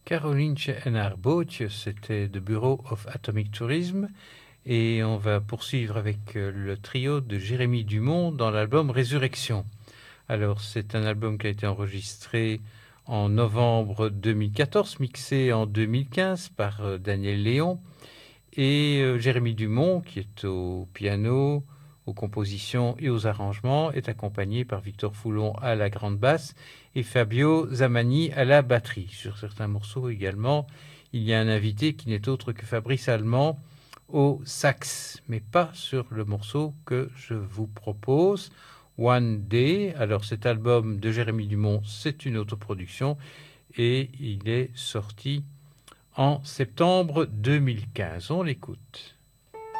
Caroline Enarbootje, c'était The Bureau of Atomic Tourism. Et on va poursuivre avec le trio de Jérémy Dumont dans l'album Résurrection. Alors, c'est un album qui a été enregistré en novembre 2014, mixé en 2015 par Daniel Léon. Et Jérémy Dumont, qui est au piano, aux compositions et aux arrangements, est accompagné par Victor Foulon à la grande basse et Fabio Zamani à la batterie. Sur certains morceaux également, il y a un invité qui n'est autre que Fabrice Allemand au sax, mais pas sur le morceau que je vous propose, One Day. Alors cet album de Jérémy Dumont, c'est une autoproduction et il est sorti en septembre 2015. On l'écoute.